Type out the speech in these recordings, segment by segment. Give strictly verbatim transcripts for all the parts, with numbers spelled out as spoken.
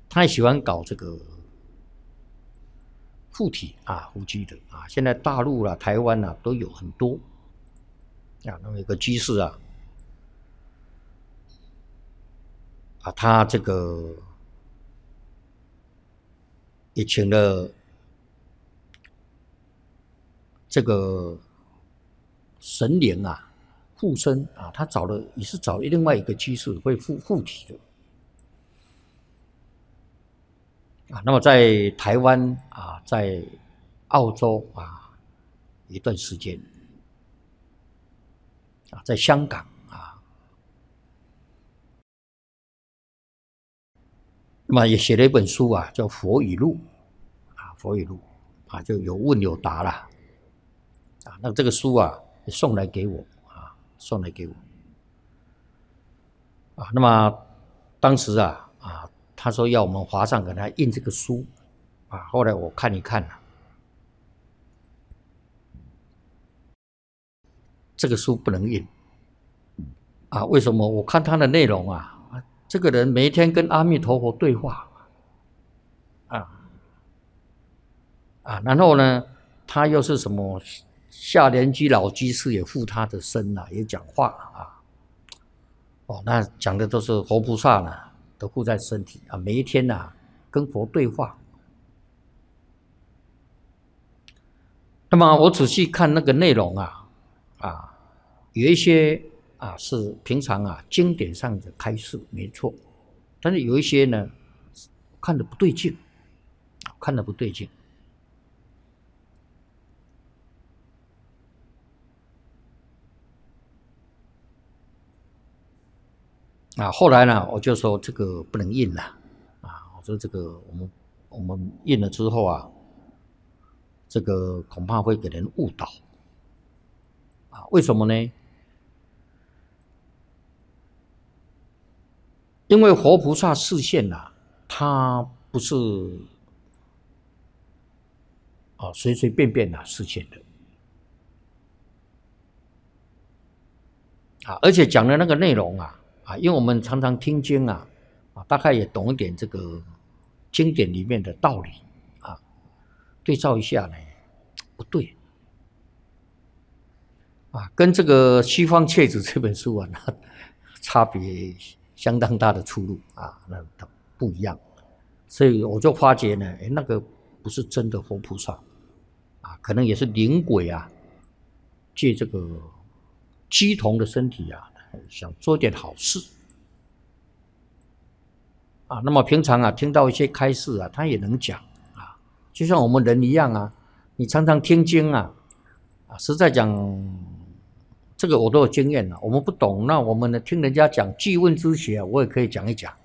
他也喜欢搞这个附体啊，伏击的啊。现在大陆啦、台湾啦都有很多啊。那么有个居士啊，啊，他这个也请了这个神灵啊。 附身啊，他找了也是找另外一个居士会附附体的啊。那么在台湾啊，在澳洲啊一段时间啊，在香港啊，那么也写了一本书啊，叫《佛语录》啊，《佛语录》啊，就有问有答啦啊。那这个书啊，也送来给我啊，送来给我。 啊，那么当时啊啊，他说要我们华上给他印这个书啊，后来我看一看啊，这个书不能印啊。为什么？我看他的内容啊，这个人每一天跟阿弥陀佛对话啊啊，然后呢，他又是什么下莲居老居士也附他的身啊，也讲话啊。 哦，那讲的都是活菩萨呢，都附在身体啊，每一天呐、啊、跟佛对话。那么我仔细看那个内容啊，啊，有一些啊是平常啊经典上的开示，没错，但是有一些呢看得不对劲，看得不对劲。 啊，后来呢，我就说这个不能印了，啊，我说这个我们我们印了之后啊，这个恐怕会给人误导，啊，为什么呢？因为活菩萨示现呐、啊，他不是啊随随便便啊示现的，啊，而且讲的那个内容啊。 啊，因为我们常常听经啊，啊，大概也懂一点这个经典里面的道理啊，对照一下呢，不对啊，跟这个《西方切子》这本书啊，那差别相当大的出入啊，那它不一样，所以我就发觉呢，哎，那个不是真的活菩萨啊，可能也是灵鬼啊，借这个鸡童的身体啊。 想做点好事啊，那么平常啊听到一些开示啊，他也能讲啊，就像我们人一样啊，你常常听经啊，啊，实在讲，这个我都有经验了。我们不懂，那我们呢听人家讲记问之学，我也可以讲一讲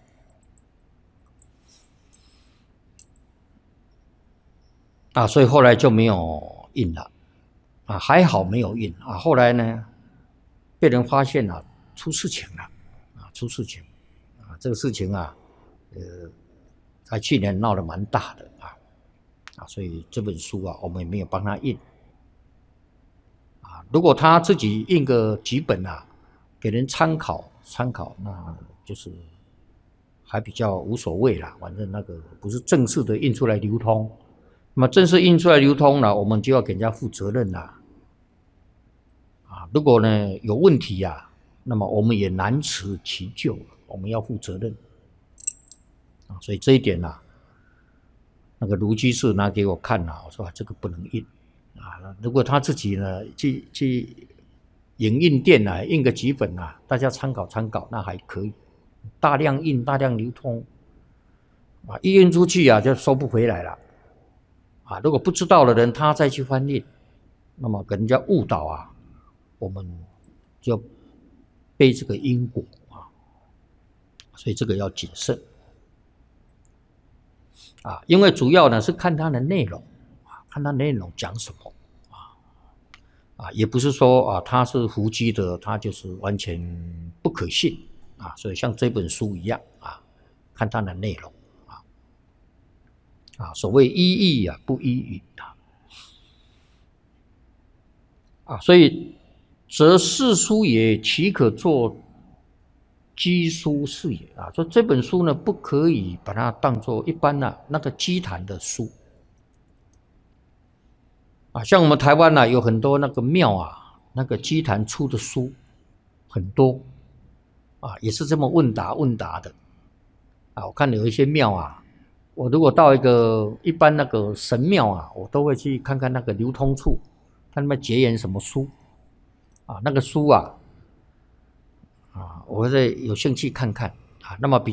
啊，所以后来就没有印了啊，还好没有印啊。后来呢，被人发现了。 出事情了，啊，出事情，啊，这个事情啊，呃，在去年闹得蛮大的啊，啊，所以这本书啊，我们也没有帮他印，啊，如果他自己印个几本啊，给人参考参考，那就是还比较无所谓啦，反正那个不是正式的印出来流通，那么正式印出来流通了，我们就要给人家负责任啦，啊，如果呢有问题呀、啊。 那么我们也难辞其咎，我们要负责任啊！所以这一点呢、啊，那个卢居士拿给我看了、啊，我说、啊、这个不能印啊。如果他自己呢去去影印店啊印个几本啊，大家参考参考，那还可以。大量印、大量流通啊，一印出去啊就收不回来了啊。如果不知道的人他再去翻印，那么给人家误导啊，我们就。 背这个因果啊，所以这个要谨慎啊，因为主要呢是看它的内容啊，看它内容讲什么啊啊，也不是说啊它是伏击的，它就是完全不可信啊，所以像这本书一样啊，看它的内容啊啊，所谓依义啊，不依语啊啊，所以。 则世书也岂可作机书是也啊，说这本书呢不可以把它当做一般的、啊、那个机坛的书啊，像我们台湾呢、啊、有很多那个庙啊，那个机坛出的书很多啊，也是这么问答问答的啊。我看有一些庙啊，我如果到一个一般那个神庙啊，我都会去看看那个流通处，看他们结缘什么书啊，那个书啊。啊，我会有兴趣看看啊。那么比